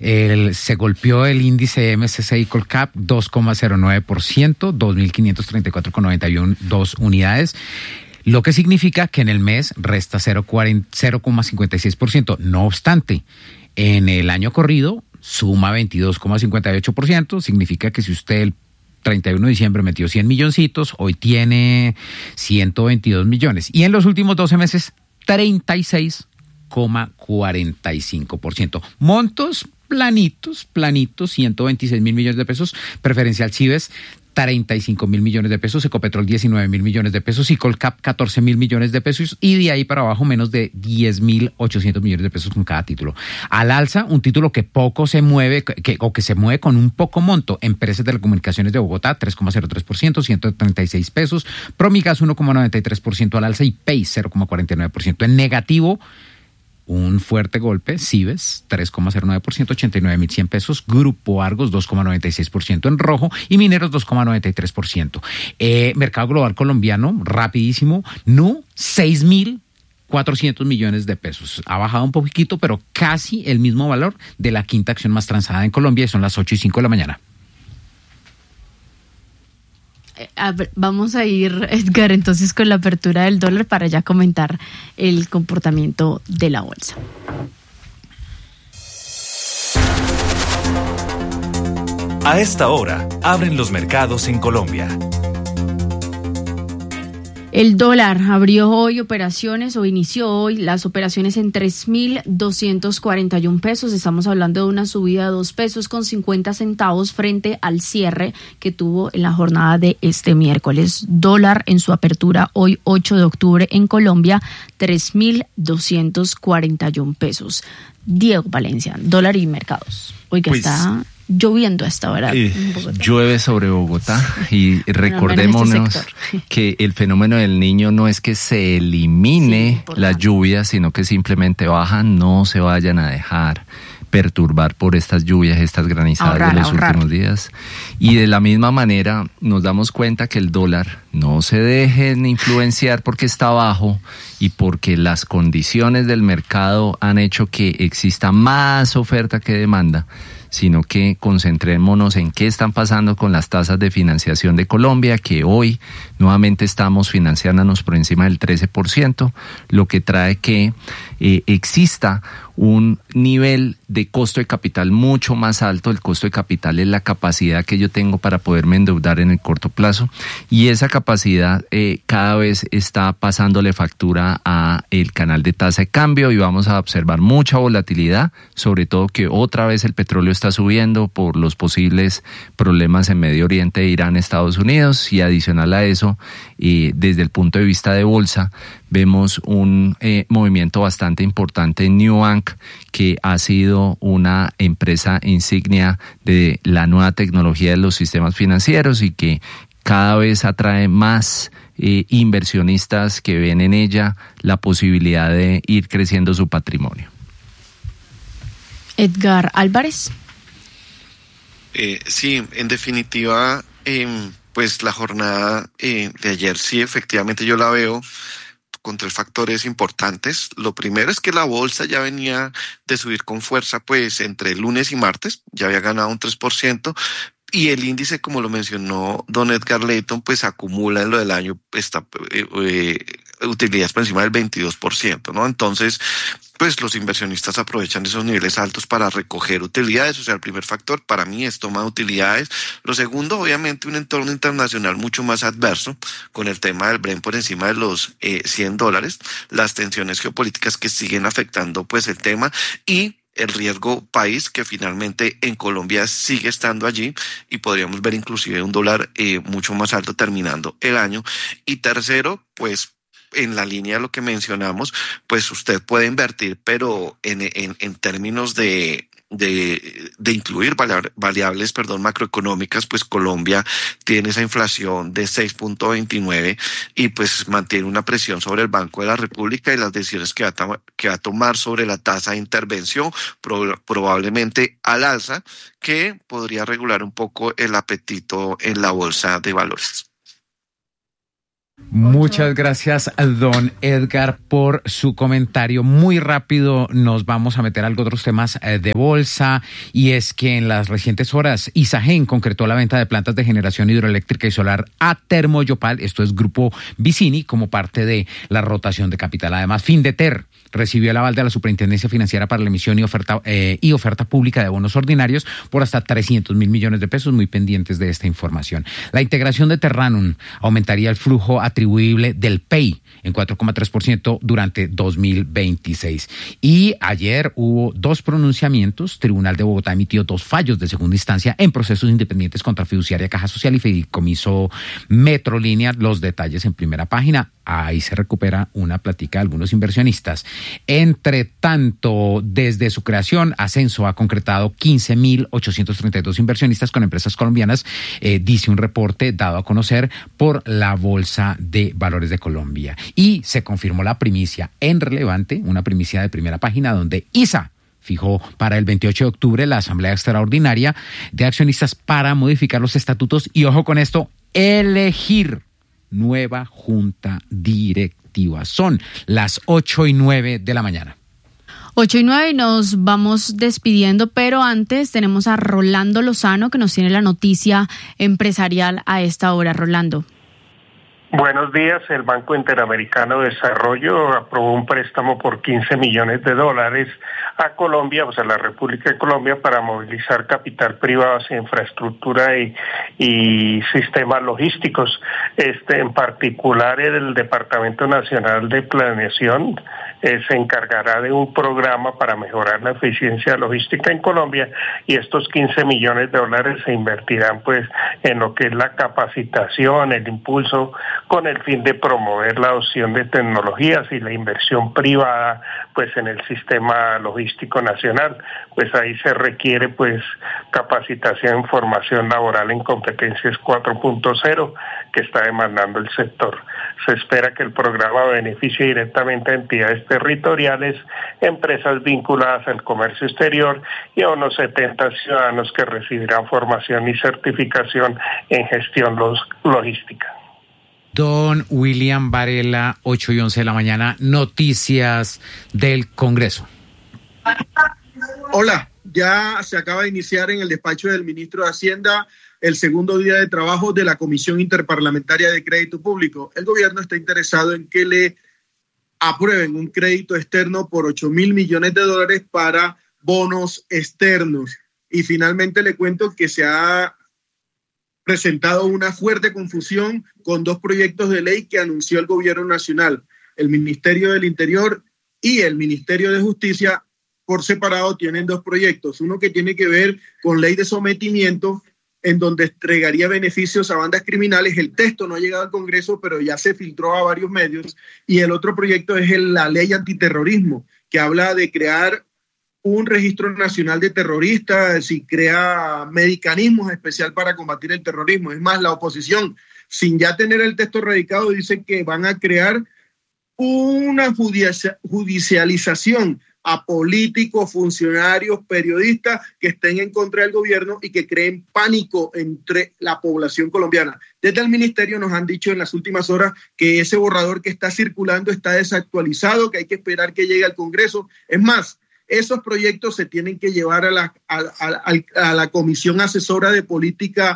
Se golpeó el índice MSCI Colcap 2,09%, 2.534,91 unidades. Lo que significa que en el mes resta 0,56%. No obstante, en el año corrido suma 22,58%. Significa que si usted el 31 de diciembre metió 100 milloncitos, hoy tiene 122 millones. Y en los últimos 12 meses, 36,45%. Montos planitos, 126 mil millones de pesos. Preferencial Cives, 35 mil millones de pesos, Ecopetrol 19 mil millones de pesos y Colcap 14 mil millones de pesos, y de ahí para abajo menos de 10.800 millones de pesos con cada título. Al alza, un título que poco se mueve, que se mueve con un poco monto: Empresas de Telecomunicaciones de Bogotá, 3,03%, 136 pesos, Promigas 1,93% al alza y Pace 0,49%. En negativo, un fuerte golpe: Cives, 3,09%, 89.100 pesos. Grupo Argos, 2,96% en rojo. Y Mineros, 2,93%. Mercado Global Colombiano, rapidísimo, Nu, 6.400 millones de pesos. Ha bajado un poquito, pero casi el mismo valor de la quinta acción más transada en Colombia, y son las 8:05 de la mañana. Vamos a ir, Edgar, entonces con la apertura del dólar para ya comentar el comportamiento de la bolsa. A esta hora, abren los mercados en Colombia. El dólar abrió hoy operaciones o inició hoy las operaciones en 3.241 pesos. Estamos hablando de una subida de 2 pesos con 50 centavos frente al cierre que tuvo en la jornada de este miércoles. Dólar en su apertura hoy 8 de octubre en Colombia, 3.241 pesos. Diego Valencia, dólar y mercados. Oiga, pues, está lloviendo a esta hora. Llueve sobre Bogotá y recordémonos que el fenómeno del Niño no es que se elimine la lluvia, sino que simplemente baja. No se vayan a dejar perturbar por estas lluvias, estas granizadas de los últimos días. Y de la misma manera nos damos cuenta que el dólar no se dejen influenciar porque está bajo y porque las condiciones del mercado han hecho que exista más oferta que demanda, sino que concentrémonos en qué están pasando con las tasas de financiación de Colombia, que hoy nuevamente estamos financiándonos por encima del 13%, lo que trae que exista un nivel de costo de capital mucho más alto. El costo de capital es la capacidad que yo tengo para poderme endeudar en el corto plazo, y esa capacidad cada vez está pasándole factura a el canal de tasa de cambio, y vamos a observar mucha volatilidad, sobre todo que otra vez el petróleo está subiendo por los posibles problemas en Medio Oriente, Irán, Estados Unidos, y adicional a eso, desde el punto de vista de bolsa, vemos un movimiento bastante importante en Nubank, que ha sido una empresa insignia de la nueva tecnología de los sistemas financieros y que cada vez atrae más inversionistas que ven en ella la posibilidad de ir creciendo su patrimonio. Edgar Álvarez. Sí, en definitiva, pues la jornada de ayer sí, efectivamente yo la veo con 3 factores importantes. Lo primero es que la bolsa ya venía de subir con fuerza, pues entre lunes y martes, ya había ganado un 3%, y el índice, como lo mencionó don Edgar Leyton, pues acumula en lo del año utilidades por encima del 22%, ¿no? Entonces, pues los inversionistas aprovechan esos niveles altos para recoger utilidades. O sea, el primer factor para mí es toma de utilidades. Lo segundo, obviamente, un entorno internacional mucho más adverso, con el tema del Brent por encima de los $100, las tensiones geopolíticas que siguen afectando pues el tema, y el riesgo país, que finalmente en Colombia sigue estando allí, y podríamos ver inclusive un dólar mucho más alto terminando el año. Y tercero, pues en la línea de lo que mencionamos, pues usted puede invertir, pero en términos de incluir variables, macroeconómicas, pues Colombia tiene esa inflación de 6.29 y pues mantiene una presión sobre el Banco de la República y las decisiones que va a tomar sobre la tasa de intervención, probablemente al alza, que podría regular un poco el apetito en la bolsa de valores. Muchas gracias, don Edgar, por su comentario. Muy rápido nos vamos a meter a otros temas de bolsa, y es que en las recientes horas Isagen concretó la venta de plantas de generación hidroeléctrica y solar a Termoyopal, esto es Grupo Vicini, como parte de la rotación de capital. Además, Findeter recibió el aval de la Superintendencia Financiera para la emisión y oferta pública de bonos ordinarios por hasta 300 mil millones de pesos, muy pendientes de esta información. La integración de Terranum aumentaría el flujo atribuible del PEI en 4,3% durante 2026. Y ayer hubo 2 pronunciamientos. Tribunal de Bogotá emitió 2 fallos de segunda instancia en procesos independientes contra Fiduciaria Caja Social y Fideicomiso Metrolínea. Los detalles en primera página. Ahí se recupera una plática de algunos inversionistas. Entre tanto, desde su creación, Ascenso ha concretado 15.832 inversionistas con empresas colombianas, dice un reporte dado a conocer por la Bolsa de Valores de Colombia. Y se confirmó la primicia en Relevante, una primicia de primera página, donde ISA fijó para el 28 de octubre la Asamblea Extraordinaria de Accionistas para modificar los estatutos y, ojo con esto, elegir nueva junta directiva. Son las 8:09 de la mañana. 8:09 y nos vamos despidiendo, pero antes tenemos a Rolando Lozano, que nos tiene la noticia empresarial a esta hora. Rolando. Buenos días. El Banco Interamericano de Desarrollo aprobó un préstamo por $15 millones a Colombia, o sea, la República de Colombia, para movilizar capital privado hacia infraestructura y sistemas logísticos. En particular, el Departamento Nacional de Planeación se encargará de un programa para mejorar la eficiencia logística en Colombia, y estos $15 millones se invertirán pues en lo que es la capacitación, el impulso, con el fin de promover la adopción de tecnologías y la inversión privada pues en el sistema logístico nacional. Pues ahí se requiere pues capacitación en formación laboral en competencias 4.0 que está demandando el sector. Se espera que el programa beneficie directamente a entidades territoriales, empresas vinculadas al comercio exterior y a unos 70 ciudadanos que recibirán formación y certificación en gestión logística. Don William Varela, 8:11 de la mañana, noticias del Congreso. Hola, ya se acaba de iniciar en el despacho del ministro de Hacienda el segundo día de trabajo de la Comisión Interparlamentaria de Crédito Público. El gobierno está interesado en que le aprueben un crédito externo por $8.000 millones para bonos externos. Y finalmente le cuento que se ha presentado una fuerte confusión con 2 proyectos de ley que anunció el gobierno nacional. El Ministerio del Interior y el Ministerio de Justicia por separado tienen 2 proyectos. Uno que tiene que ver con ley de sometimiento, en donde entregaría beneficios a bandas criminales. El texto no ha llegado al Congreso, pero ya se filtró a varios medios. Y el otro proyecto es la ley antiterrorismo, que habla de crear un registro nacional de terroristas y crea mecanismos especiales para combatir el terrorismo. Es más, la oposición, sin ya tener el texto radicado, dice que van a crear una judicialización a políticos, funcionarios, periodistas que estén en contra del gobierno y que creen pánico entre la población colombiana. Desde el ministerio nos han dicho en las últimas horas que ese borrador que está circulando está desactualizado, que hay que esperar que llegue al Congreso. Es más, esos proyectos se tienen que llevar a la Comisión Asesora de Política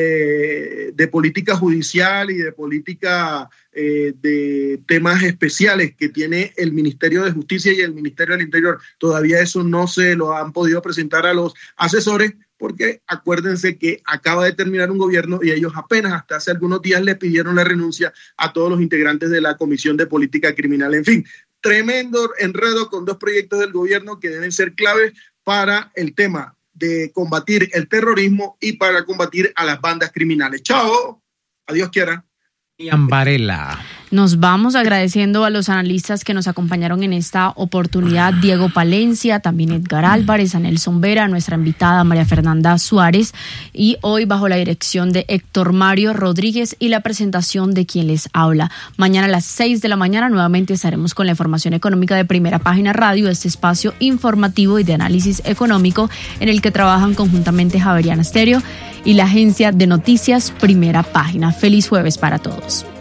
Judicial y de política de temas especiales que tiene el Ministerio de Justicia y el Ministerio del Interior. Todavía eso no se lo han podido presentar a los asesores, porque acuérdense que acaba de terminar un gobierno y ellos apenas hasta hace algunos días le pidieron la renuncia a todos los integrantes de la Comisión de Política Criminal. En fin, tremendo enredo con 2 proyectos del gobierno que deben ser claves para el tema de combatir el terrorismo y para combatir a las bandas criminales. Chao, adiós quiera. William Varela. Nos vamos agradeciendo a los analistas que nos acompañaron en esta oportunidad: Diego Palencia, también Edgar Álvarez, a Nelson Vera, nuestra invitada María Fernanda Suárez, y hoy bajo la dirección de Héctor Mario Rodríguez y la presentación de quien les habla. Mañana a las 6 de la mañana nuevamente estaremos con la información económica de Primera Página Radio, este espacio informativo y de análisis económico en el que trabajan conjuntamente Javeriana Stereo y la agencia de noticias Primera Página. Feliz jueves para todos.